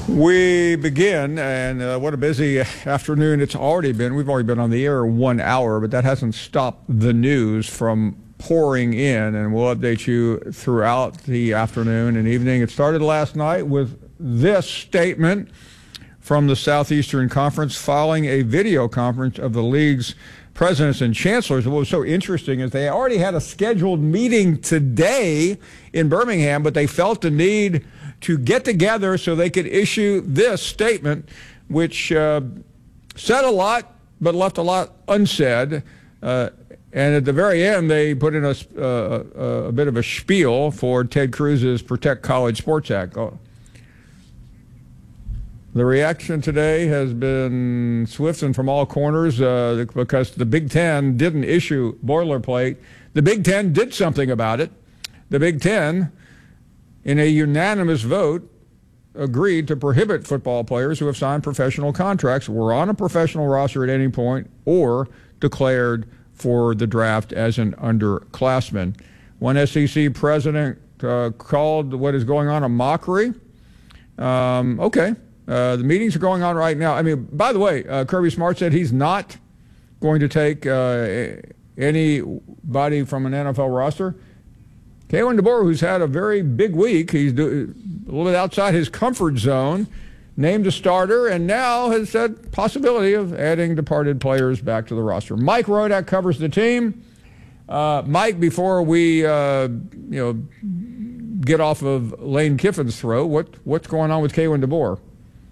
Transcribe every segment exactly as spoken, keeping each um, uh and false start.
We begin, and uh, what a busy afternoon it's already been. We've already been on the air one hour, but that hasn't stopped the news from pouring in, and we'll update you throughout the afternoon and evening. It started last night with this statement from the Southeastern Conference following a video conference of the league's presidents and chancellors. What was so interesting is they already had a scheduled meeting today in Birmingham, but they felt the need to get together so they could issue this statement, which uh, said a lot but left a lot unsaid. Uh, and at the very end, they put in a, uh, a bit of a spiel for Ted Cruz's Protect College Sports Act. Oh. The reaction today has been swift and from all corners uh, because the Big Ten didn't issue boilerplate. The Big Ten did something about it. The Big Ten, in a unanimous vote, agreed to prohibit football players who have signed professional contracts, were on a professional roster at any point, or declared for the draft as an underclassman. One S E C president uh, called what is going on a mockery. Um, okay. Uh, the meetings are going on right now. I mean, by the way, uh, Kirby Smart said he's not going to take uh, anybody from an N F L roster. Kalen DeBoer, who's had a very big week, he's do, a little bit outside his comfort zone, named a starter, and now has said possibility of adding departed players back to the roster. Mike Rodak covers the team. Uh, Mike, before we uh, you know get off of Lane Kiffin's throat, what what's going on with Kalen DeBoer?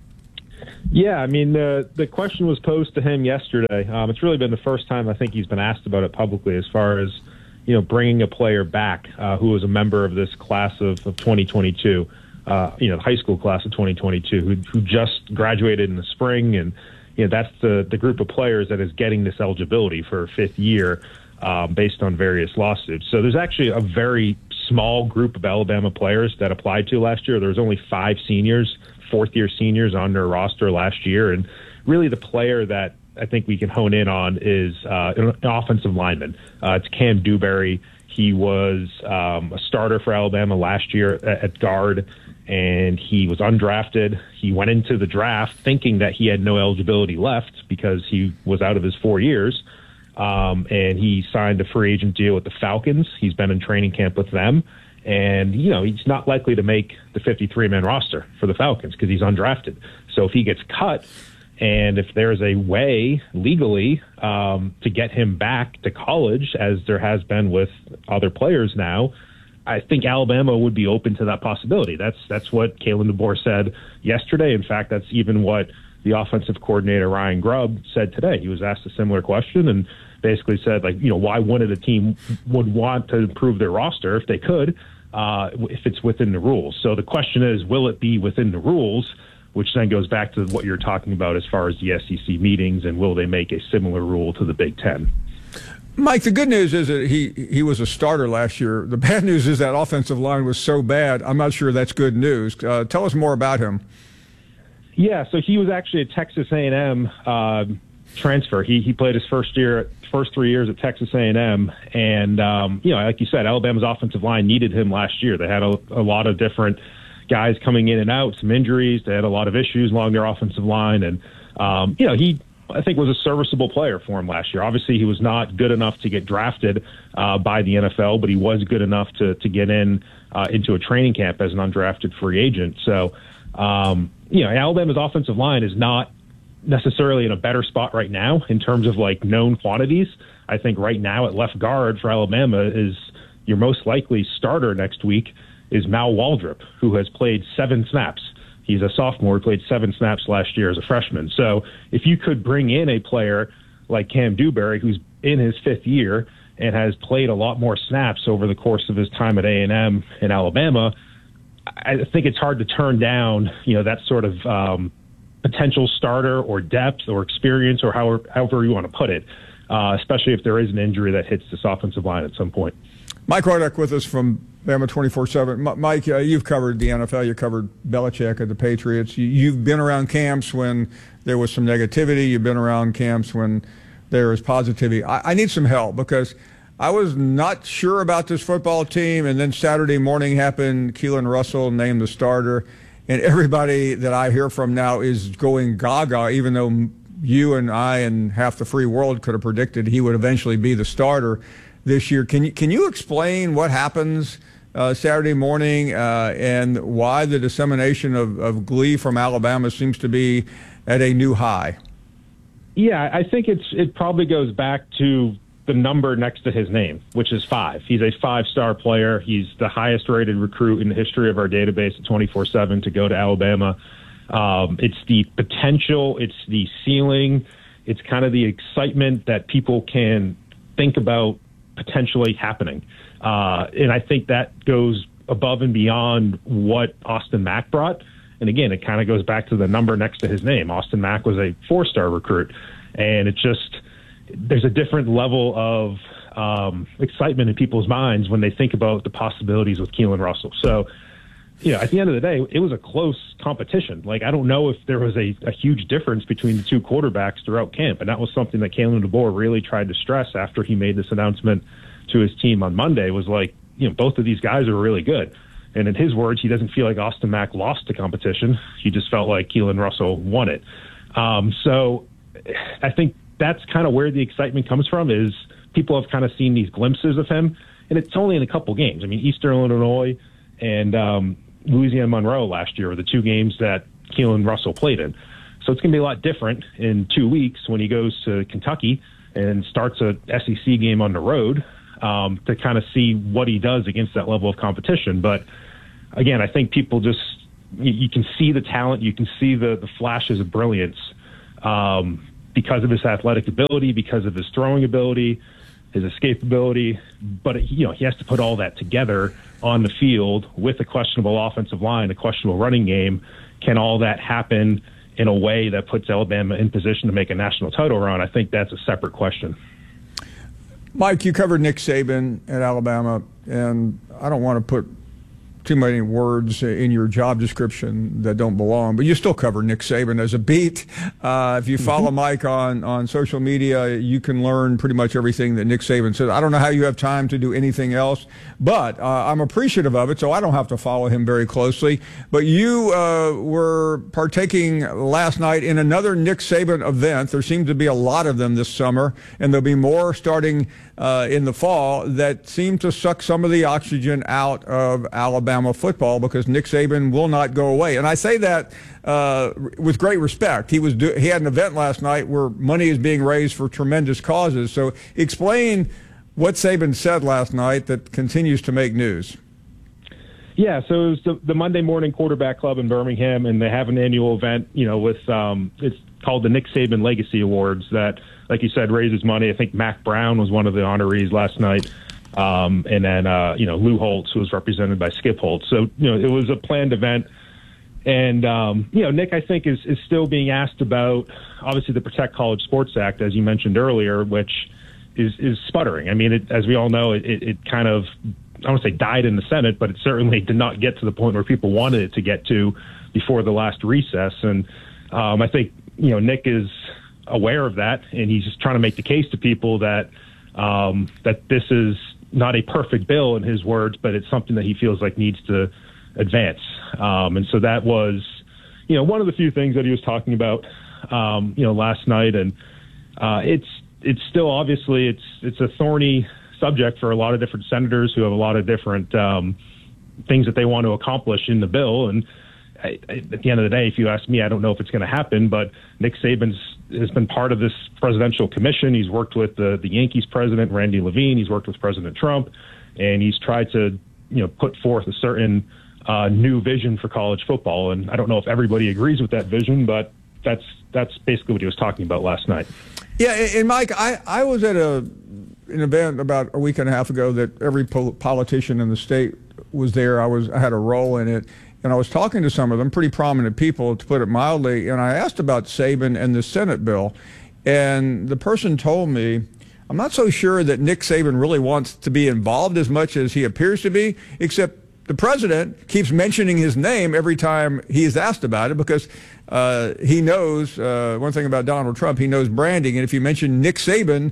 Yeah, I mean, the the question was posed to him yesterday. Um, it's really been the first time I think he's been asked about it publicly as far as, you know, bringing a player back uh, who was a member of this class of, of twenty twenty-two, uh, you know, the high school class of twenty twenty-two, who, who just graduated in the spring. And, you know, that's the, the group of players that is getting this eligibility for a fifth year um, based on various lawsuits. So there's actually a very small group of Alabama players that applied to last year. There was only five seniors, fourth-year seniors on their roster last year. And really the player that I think we can hone in on is uh, an offensive lineman. Uh, it's Cam Dewberry. He was um, a starter for Alabama last year at, at guard, and he was undrafted. He went into the draft thinking that he had no eligibility left because he was out of his four years, um, and he signed a free agent deal with the Falcons. He's been in training camp with them. And, you know, he's not likely to make the fifty-three man roster for the Falcons because he's undrafted. So if he gets cut, and if there's a way legally um, to get him back to college, as there has been with other players now, I think Alabama would be open to that possibility. That's that's what Kalen DeBoer said yesterday. In fact, that's even what the offensive coordinator, Ryan Grubb, said today. He was asked a similar question and basically said, like, you know, why wouldn't a team would want to improve their roster if they could, uh, if it's within the rules? So the question is, will it be within the rules? Which then goes back to what you're talking about as far as the S E C meetings, and will they make a similar rule to the Big Ten? Mike, the good news is that he, he was a starter last year. The bad news is that offensive line was so bad, I'm not sure that's good news. Uh, tell us more about him. Yeah, so he was actually a Texas A and M uh, transfer. He he played his first year, first three years at Texas A and M, and um, you know, like you said, Alabama's offensive line needed him last year. They had a, a lot of different guys coming in and out, some injuries. They had a lot of issues along their offensive line. And, um, you know, he, I think, was a serviceable player for him last year. Obviously, he was not good enough to get drafted uh, by the N F L, but he was good enough to, to get in uh, into a training camp as an undrafted free agent. So, um, you know, Alabama's offensive line is not necessarily in a better spot right now in terms of, like, known quantities. I think right now at left guard for Alabama is your most likely starter next week is Mal Waldrop, who has played seven snaps. He's a sophomore who played seven snaps last year as a freshman. So if you could bring in a player like Cam Dewberry, who's in his fifth year and has played a lot more snaps over the course of his time at A and M in Alabama, I think it's hard to turn down, you know, that sort of um, potential starter or depth or experience or however, however you want to put it, uh, especially if there is an injury that hits this offensive line at some point. Mike Rodak with us from Bama twenty-four seven. Mike, uh, you've covered the N F L. You covered Belichick at the Patriots. You, you've been around camps when there was some negativity. You've been around camps when there is positivity. I, I need some help because I was not sure about this football team, and then Saturday morning happened. Keelan Russell named the starter, and everybody that I hear from now is going gaga, even though you and I and half the free world could have predicted he would eventually be the starter this year. Can you, can you explain what happens uh, Saturday morning uh, and why the dissemination of, of glee from Alabama seems to be at a new high? Yeah, I think it's it probably goes back to the number next to his name, which is five. He's a five-star player. He's the highest-rated recruit in the history of our database at twenty-four seven to go to Alabama. Um, it's the potential. It's the ceiling. It's kind of the excitement that people can think about potentially happening. Uh, and I think that goes above and beyond what Austin Mack brought. And again, it kind of goes back to the number next to his name. Austin Mack was a four-star recruit. And it's just, there's a different level of um, excitement in people's minds when they think about the possibilities with Keelan Russell. So, you know, at the end of the day, it was a close competition. Like, I don't know if there was a, a huge difference between the two quarterbacks throughout camp. And that was something that Kalen DeBoer really tried to stress after he made this announcement to his team on Monday, was like, you know, both of these guys are really good. And in his words, he doesn't feel like Austin Mack lost the competition. He just felt like Keelan Russell won it. Um, so I think that's kind of where the excitement comes from, is people have kind of seen these glimpses of him. And it's only in a couple games. I mean, Eastern Illinois and um, Louisiana Monroe last year were the two games that Keelan Russell played in. So it's going to be a lot different in two weeks when he goes to Kentucky and starts a S E C game on the road um, to kind of see what he does against that level of competition. But again, I think people just, you, you can see the talent, you can see the, the flashes of brilliance um, because of his athletic ability, because of his throwing ability, his escapability. But, you know, he has to put all that together on the field with a questionable offensive line, a questionable running game. Can all that happen in a way that puts Alabama in position to make a national title run? I think that's a separate question. Mike, you covered Nick Saban at Alabama, and I don't want to put too many words in your job description that don't belong, but you still cover Nick Saban as a beat. Uh, if you follow mm-hmm. Mike on, on social media, you can learn pretty much everything that Nick Saban says. I don't know how you have time to do anything else, but uh, I'm appreciative of it, so I don't have to follow him very closely. But you uh, were partaking last night in another Nick Saban event. There seems to be a lot of them this summer, and there'll be more starting uh, in the fall that seem to suck some of the oxygen out of Alabama football, because Nick Saban will not go away. And I say that uh, with great respect. He was do- he had an event last night where money is being raised for tremendous causes. So explain what Saban said last night that continues to make news. Yeah, so it was the, the Monday Morning Quarterback Club in Birmingham, and they have an annual event, you know, with um, it's called the Nick Saban Legacy Awards that, like you said, raises money. I think Mac Brown was one of the honorees last night. Um, and then, uh, you know, Lou Holtz, who was represented by Skip Holtz. So, you know, it was a planned event. And, um, you know, Nick, I think, is, is still being asked about, obviously, the Protect College Sports Act, as you mentioned earlier, which is, is sputtering. I mean, it, as we all know, it, it, it kind of, I don't want to say died in the Senate, but it certainly did not get to the point where people wanted it to get to before the last recess. And um, I think, you know, Nick is aware of that, and he's just trying to make the case to people that um, that this is not a perfect bill in his words, but it's something that he feels like needs to advance. Um, and so that was, you know, one of the few things that he was talking about, um, you know, last night. And uh, it's it's still obviously it's it's a thorny subject for a lot of different senators who have a lot of different um, things that they want to accomplish in the bill. And I, I, at the end of the day, if you ask me, I don't know if it's going to happen, but Nick Saban's has been part of this presidential commission. He's worked with the, the Yankees president, Randy Levine. He's worked with President Trump, and he's tried to, you know, put forth a certain uh, new vision for college football. And I don't know if everybody agrees with that vision, but that's that's basically what he was talking about last night. Yeah, and Mike, I, I was at a an event about a week and a half ago that every pol- politician in the state was there. I was I had a role in it. And I was talking to some of them, pretty prominent people, to put it mildly, and I asked about Saban and the Senate bill. And the person told me, I'm not so sure that Nick Saban really wants to be involved as much as he appears to be, except the president keeps mentioning his name every time he is asked about it, because uh, he knows, uh, one thing about Donald Trump, he knows branding. And if you mention Nick Saban,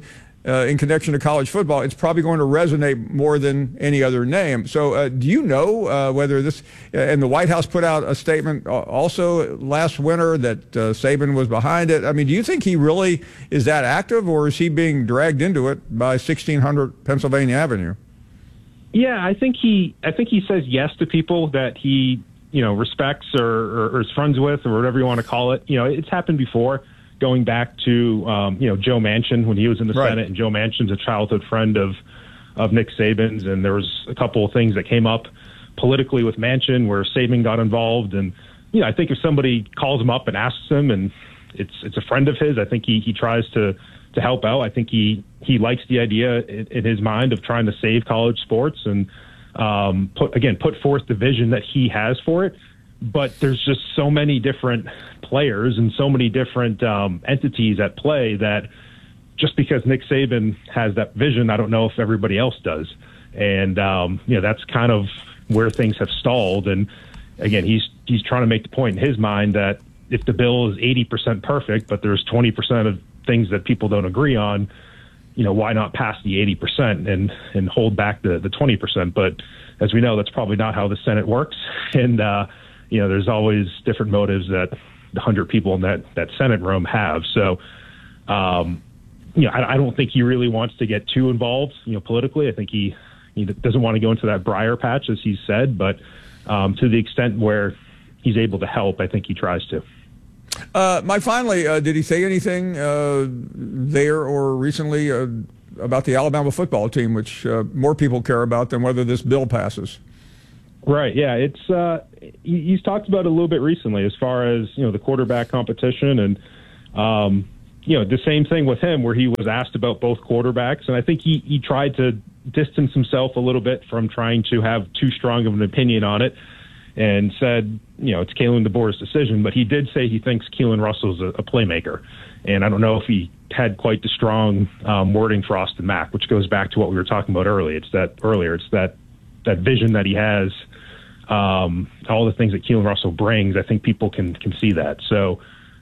uh, in connection to college football, it's probably going to resonate more than any other name. So uh, do you know uh, whether this, uh, and the White House put out a statement also last winter that uh, Saban was behind it. I mean, do you think he really is that active, or is he being dragged into it by sixteen hundred Pennsylvania Avenue? Yeah, I think he I think he says yes to people that he, you know, respects or, or, or is friends with, or whatever you want to call it. You know, it's happened before, going back to, um, you know, Joe Manchin when he was in the right. Senate, and Joe Manchin's a childhood friend of, of Nick Saban's, and there was a couple of things that came up politically with Manchin where Saban got involved. And, you know, I think if somebody calls him up and asks him, and it's it's a friend of his, I think he, he tries to, to help out. I think he, he likes the idea in, in his mind of trying to save college sports and, um, put, again, put forth the vision that he has for it. But there's just so many different players and so many different um, entities at play that just because Nick Saban has that vision, I don't know if everybody else does. And, um, you know, that's kind of where things have stalled. And again, he's, he's trying to make the point in his mind that if the bill is eighty percent perfect, but there's twenty percent of things that people don't agree on, you know, why not pass the eighty percent and, and hold back the, the twenty percent? But as we know, that's probably not how the Senate works. And, uh, you know, there's always different motives that the one hundred people in that, that Senate room have. So, um, you know, I, I don't think he really wants to get too involved, you know, politically. I think he, he doesn't want to go into that briar patch, as he said. But um, to the extent where he's able to help, I think he tries to. Uh, Mike, finally, uh, did he say anything uh, there or recently uh, about the Alabama football team, which uh, more people care about than whether this bill passes? Right. Yeah. It's uh, he, he's talked about it a little bit recently, as far as, you know, the quarterback competition, and um, you know, the same thing with him, where he was asked about both quarterbacks, and I think he he tried to distance himself a little bit from trying to have too strong of an opinion on it, and said, you know, it's Kalen DeBoer's decision, but he did say he thinks Keelan Russell's a, a playmaker. And I don't know if he had quite the strong um, wording for Austin Mack, which goes back to what we were talking about earlier. It's that earlier. It's that that vision that he has, um, all the things that Keelan Russell brings. I think people can can see that. So,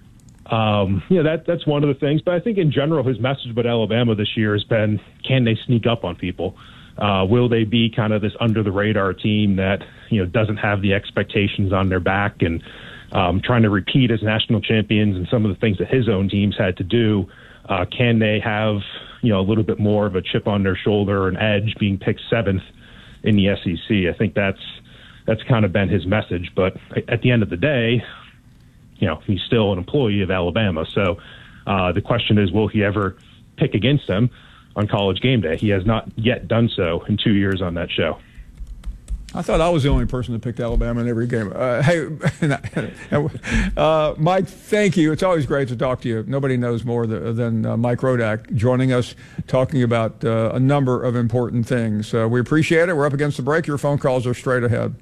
um, you know, that that's one of the things. But I think in general, his message about Alabama this year has been, can they sneak up on people? Uh, will they be kind of this under the radar team that, you know, doesn't have the expectations on their back, and um, trying to repeat as national champions and some of the things that his own teams had to do? Uh, can they have, you know, a little bit more of a chip on their shoulder, an edge, being picked seventh in the S E C? I think that's that's kind of been his message. But at the end of the day, you know, he's still an employee of Alabama. So uh, the question is, will he ever pick against them on College Game Day? He has not yet done so in two years on that show. I thought I was the only person that picked Alabama in every game. Uh, hey, uh, Mike, thank you. It's always great to talk to you. Nobody knows more th- than uh, Mike Rodak joining us, talking about uh, a number of important things. Uh, we appreciate it. We're up against the break. Your phone calls are straight ahead.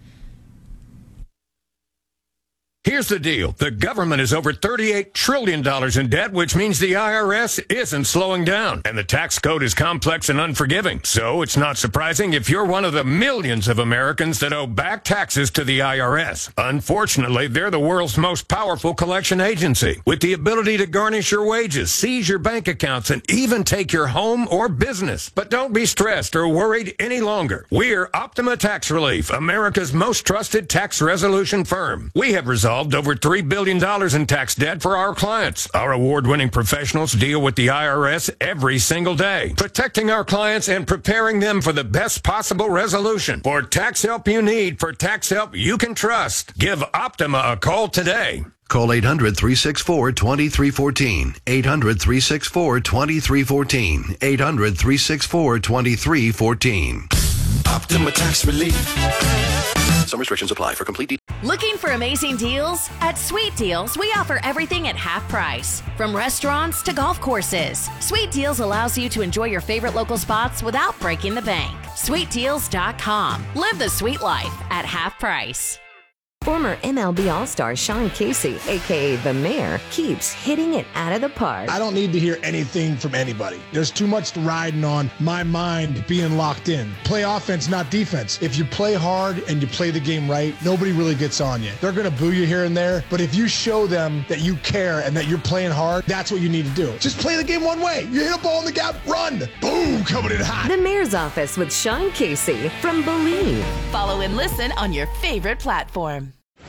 Here's the deal. The government is over thirty-eight trillion dollars in debt, which means the I R S isn't slowing down. And the tax code is complex and unforgiving. So it's not surprising if you're one of the millions of Americans that owe back taxes to the I R S. Unfortunately, they're the world's most powerful collection agency, with the ability to garnish your wages, seize your bank accounts, and even take your home or business. But don't be stressed or worried any longer. We're Optima Tax Relief, America's most trusted tax resolution firm. We have resolved over three billion dollars in tax debt for our clients. Our award-winning professionals deal with the I R S every single day, protecting our clients and preparing them for the best possible resolution. For tax help you need, for tax help you can trust, give Optima a call today. Call eight hundred, three six four, two three one four. eight hundred, three six four, two three one four. eight hundred, three six four, two three one four. Optima Tax Relief. Some restrictions apply. For complete details. Looking for amazing deals? At Sweet Deals, we offer everything at half price. From restaurants to golf courses, Sweet Deals allows you to enjoy your favorite local spots without breaking the bank. sweet deals dot com. Live the sweet life at half price. Former M L B All-Star Sean Casey, a k a. The Mayor, keeps hitting it out of the park. I don't need to hear anything from anybody. There's too much riding on my mind being locked in. Play offense, not defense. If you play hard and you play the game right, nobody really gets on you. They're going to boo you here and there, but if you show them that you care and that you're playing hard, that's what you need to do. Just play the game one way. You hit a ball in the gap, run. Boom, coming in hot. The Mayor's Office with Sean Casey from Believe. Follow and listen on your favorite platform.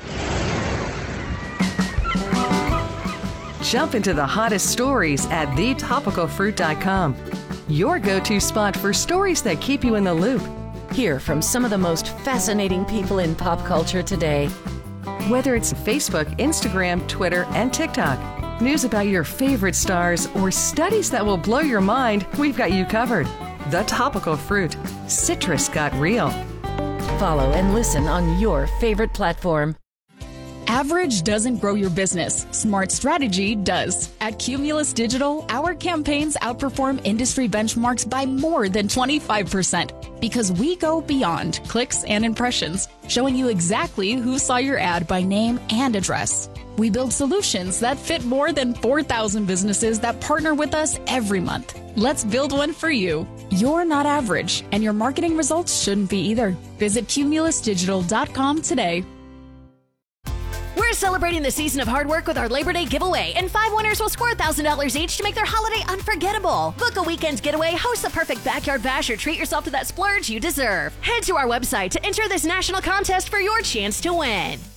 Jump into the hottest stories at the topical fruit dot com. Your go-to spot for stories that keep you in the loop. Hear from some of the most fascinating people in pop culture today. Whether it's Facebook, Instagram, Twitter, and TikTok, news about your favorite stars, or studies that will blow your mind, we've got you covered. The Topical Fruit. Citrus got real. Follow and listen on your favorite platform. Average doesn't grow your business. Smart strategy does. At Cumulus Digital, our campaigns outperform industry benchmarks by more than twenty-five percent because we go beyond clicks and impressions, showing you exactly who saw your ad by name and address. We build solutions that fit more than four thousand businesses that partner with us every month. Let's build one for you. You're not average, and your marketing results shouldn't be either. Visit cumulus digital dot com today. We're celebrating the season of hard work with our Labor Day giveaway, and five winners will score one thousand dollars each to make their holiday unforgettable. Book a weekend's getaway, host the perfect backyard bash, or treat yourself to that splurge you deserve. Head to our website to enter this national contest for your chance to win.